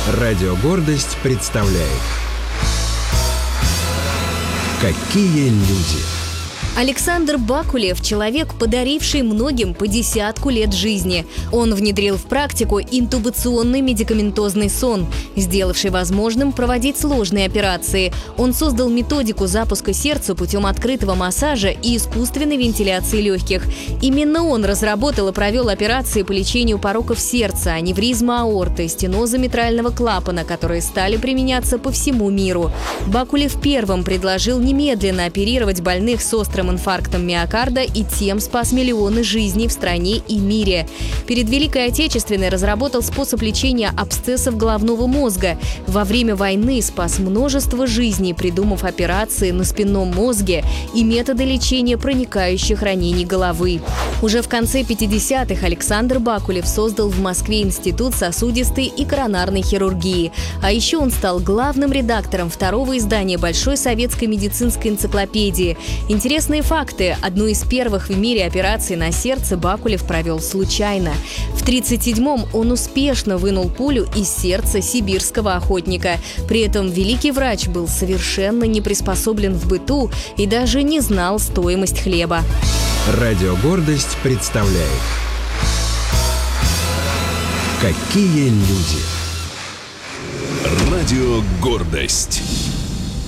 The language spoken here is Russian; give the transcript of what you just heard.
Радио «Гордость» представляет «Какие люди». Александр Бакулев – человек, подаривший многим по 10 лет жизни. Он внедрил в практику интубационный медикаментозный сон, сделавший возможным проводить сложные операции. Он создал методику запуска сердца путем открытого массажа и искусственной вентиляции легких. Именно он разработал и провел операции по лечению пороков сердца, аневризма аорты, стеноза митрального клапана, которые стали применяться по всему миру. Бакулев первым предложил немедленно оперировать больных с острым инфарктом миокарда и тем спас миллионы жизней в стране и мире. Перед Великой Отечественной разработал способ лечения абсцессов головного мозга. Во время войны спас множество жизней, придумав операции на спинном мозге и методы лечения проникающих ранений головы. Уже в конце 50-х Александр Бакулев создал в Москве Институт сосудистой и коронарной хирургии. А еще он стал главным редактором второго издания Большой советской медицинской энциклопедии. Интересные факты. Одну из первых в мире операций на сердце Бакулев провел случайно. В 1937-м он успешно вынул пулю из сердца сибирского охотника. При этом великий врач был совершенно не приспособлен в быту и даже не знал стоимость хлеба. Радио «Гордость» представляет «Какие люди». Радио «Гордость».